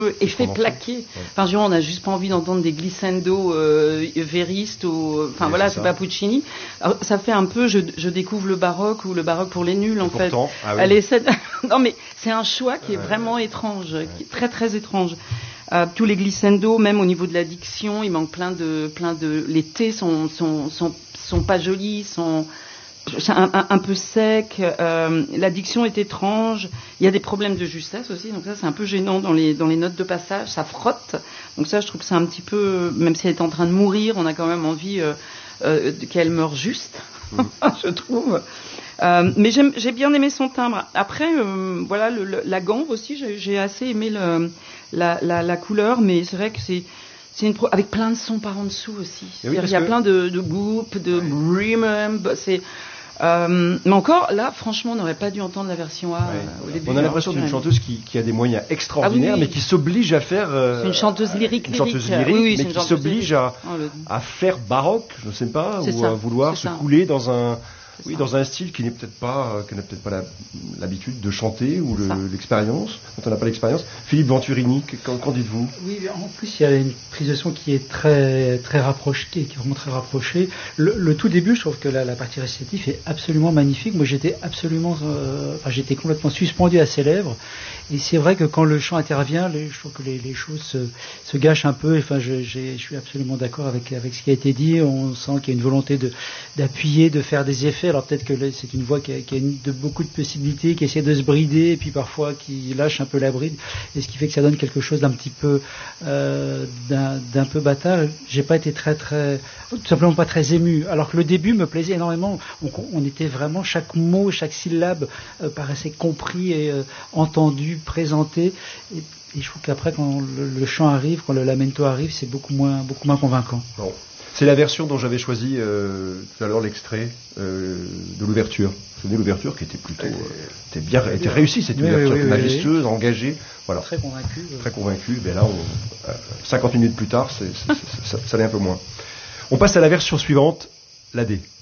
effet plaqué. Enfin, on n'a juste pas envie d'entendre des glissando véristes ou, enfin voilà, c'est pas Puccini. Alors, ça fait un peu, je découvre le baroque ou le baroque pour les nuls, en fait. Elle essaie non, mais c'est un choix qui est vraiment étrange, qui est très très étrange. Tous les glissando, même au niveau de la diction, il manque plein de, les T sont pas jolis, sont un peu sec, la diction est étrange, il y a des problèmes de justesse aussi, donc ça c'est un peu gênant dans les notes de passage, ça frotte, donc ça je trouve que c'est un petit peu, même si elle est en train de mourir, on a quand même envie qu'elle meure juste, je trouve. Mais j'ai bien aimé son timbre. Après, voilà, la gambe aussi, j'ai assez aimé la couleur, mais c'est vrai que c'est avec plein de sons par en dessous aussi. Oui, il y a plein de goop, de remember, mais encore, là, franchement, on n'aurait pas dû entendre la version A au début. On a l'impression d'une chanteuse qui a des moyens extraordinaires, mais qui s'oblige à faire... c'est une chanteuse lyrique. Mais qui s'oblige à faire baroque, je ne sais pas, ou à vouloir se couler dans un style qui n'a peut-être pas l'habitude de chanter ou l'expérience, quand on n'a pas l'expérience. Philippe Venturini, qu'en dites-vous ? Oui, en plus il y a une prise de son qui est très très rapprochée, qui est vraiment très rapprochée. Le tout début, je trouve que la partie récitative est absolument magnifique. Moi, j'étais complètement suspendu à ses lèvres. Et c'est vrai que quand le chant intervient, je trouve que les choses se gâchent un peu. Enfin, je suis absolument d'accord avec ce qui a été dit. On sent qu'il y a une volonté d'appuyer, de faire des effets. Alors peut-être que c'est une voix qui a beaucoup de possibilités, qui essaie de se brider, et puis parfois qui lâche un peu la bride, et ce qui fait que ça donne quelque chose d'un petit peu d'un peu bâtard. J'ai pas été tout simplement pas très ému. Alors que le début me plaisait énormément. On était vraiment, chaque mot, chaque syllabe paraissait compris et entendu, présenté. Et je trouve qu'après, quand le chant arrive, quand le lamento arrive, c'est beaucoup moins convaincant. Bon. C'est la version dont j'avais choisi tout à l'heure l'extrait de l'ouverture. Vous vous souvenez, l'ouverture qui était plutôt était réussie, cette ouverture majestueuse, engagée. Voilà. Très convaincu. Très convaincu. Mais là, 50 minutes plus tard, ça l'est un peu moins. On passe à la version suivante, la D.